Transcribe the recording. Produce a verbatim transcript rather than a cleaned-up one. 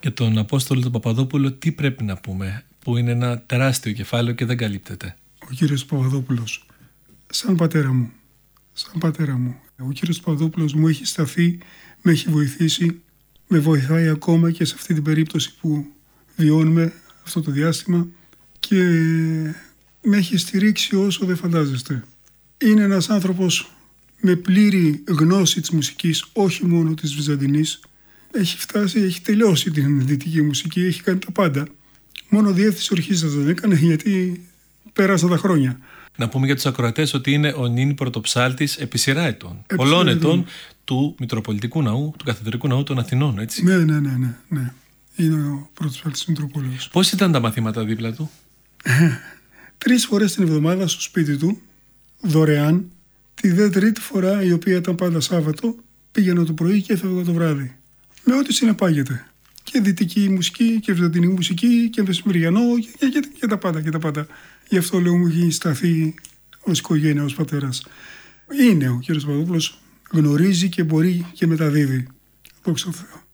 Για τον Απόστολο τον Παπαδόπουλο τι πρέπει να πούμε, που είναι ένα τεράστιο κεφάλαιο και δεν καλύπτεται? Ο κύριος Παπαδόπουλος, σαν πατέρα μου, σαν πατέρα μου. Ο κύριος Παπαδόπουλος μου έχει σταθεί, με έχει βοηθήσει, με βοηθάει ακόμα και σε αυτή την περίπτωση που βιώνουμε αυτό το διάστημα και με έχει στηρίξει όσο δεν φαντάζεστε. Είναι ένας άνθρωπος με πλήρη γνώση της μουσικής, όχι μόνο της βυζαντινής. Έχει φτάσει, έχει τελειώσει την δυτική μουσική, έχει κάνει τα πάντα. Μόνο διεύθυνση ορχήστρας δεν έκανε, γιατί πέρασαν τα χρόνια. Να πούμε για τους ακροατές ότι είναι ο νυν πρωτοψάλτης επί σειρά ετών, Επί πολλών σειρά ετών, ετών. του Μητροπολιτικού Ναού, του Καθεδρικού Ναού των Αθηνών, έτσι. Ναι, ναι, ναι, ναι, ναι. Είναι ο πρωτοψάλτης Μητροπόλεως. Πώς ήταν τα μαθήματα δίπλα του? Τρεις φορές την εβδομάδα στο σπίτι του, δωρεάν. Τη δε τρίτη φορά, η οποία ήταν πάντα Σάββατο, πήγαινα το πρωί και έφευγα το βράδυ. Με ό,τι συνεπάγεται. Και δυτική μουσική και βυζαντινή μουσική και μεσημεριανό και, και, και, και τα πάντα και τα πάντα. Γι' αυτό λέω μου έχει σταθεί ως οικογένεια, ως πατέρας. Είναι ο κύριος Παπαδόπουλος, γνωρίζει και μπορεί και μεταδίδει. Δόξα τω Θεώ.